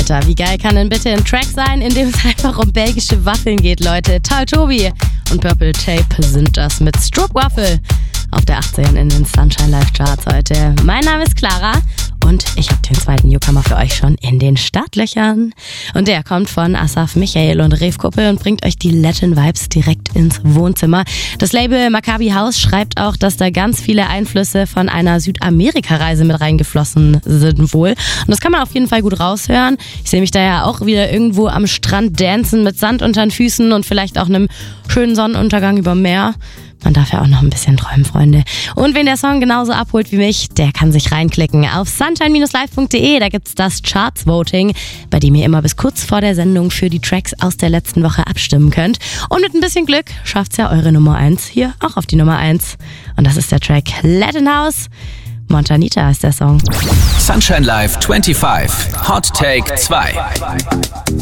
Alter, wie geil kann denn bitte ein Track sein, in dem es einfach um belgische Waffeln geht, Leute? Tal Tobi und Purple Tape sind das mit Stroop Waffle auf der 18 in den Sunshine Live Charts heute. Mein Name ist Clara und ich habe den zweiten Newcomer für euch schon in den Startlöchern. Und der kommt von Asaf, Michael und Rev Kuppel und bringt euch die Latin Vibes direkt ins Wohnzimmer. Das Label Maccabi House schreibt auch, dass da ganz viele Einflüsse von einer Südamerika-Reise mit reingeflossen sind wohl. Und das kann man auf jeden Fall gut raushören. Ich sehe mich da ja auch wieder irgendwo am Strand dancen mit Sand unter den Füßen und vielleicht auch einem schönen Sonnenuntergang über dem Meer. Man darf ja auch noch ein bisschen träumen, Freunde. Und wen der Song genauso abholt wie mich, der kann sich reinklicken auf sunshine-live.de. Da gibt's das Charts-Voting, bei dem ihr immer bis kurz vor der Sendung für die Tracks aus der letzten Woche abstimmen könnt. Und mit ein bisschen Glück schafft's ja eure Nummer 1 hier auch auf die Nummer 1. Und das ist der Track Latin House. Montanita ist der Song. Sunshine Live 25. Hot Take 2.